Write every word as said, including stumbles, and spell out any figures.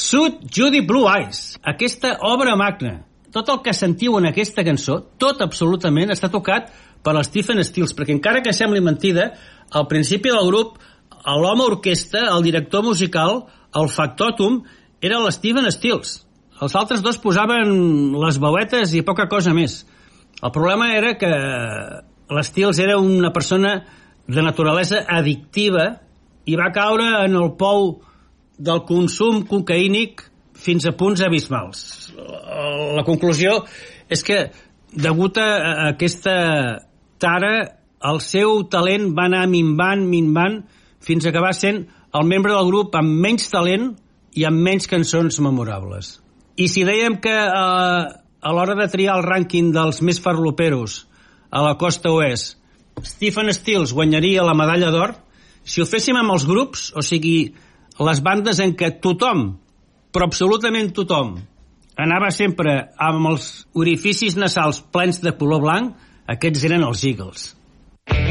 Sud Judy Blue Eyes, aquesta obra magna. Tot el que sentiu en aquesta cançó, tot absolutament, està tocat per l'Stephen Stills, perquè encara que sembli mentida, al principi del grup, l'home orquestra, el director musical, el factòtum, era l'Stephen Stills. Els altres dos posaven les veuetes i poca cosa més. El problema era que l'Stills era una persona de naturalesa addictiva i va caure en el pou del consum cocaínic fins a punts abismals. La conclusió és que, degut a aquesta tara, el seu talent va anar minvant, minvant, fins a acabar sent el membre del grup amb menys talent i amb menys cançons memorables. I si dèiem que eh, a l'hora de triar el rànquing dels més farloperos a la costa oest, Stephen Stills guanyaria la medalla d'or, si ho féssim amb els grups, o sigui, les bandes en què tothom, però absolutament tothom, anava sempre amb els orificis nasals plens de color blanc, aquests eren els Eagles.